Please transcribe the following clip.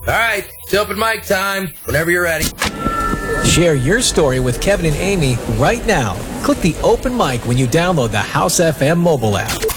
All right, it's open mic time. Whenever you're ready. Share your story with Kevin and Amy right now. Click the open mic when you download the House FM mobile app.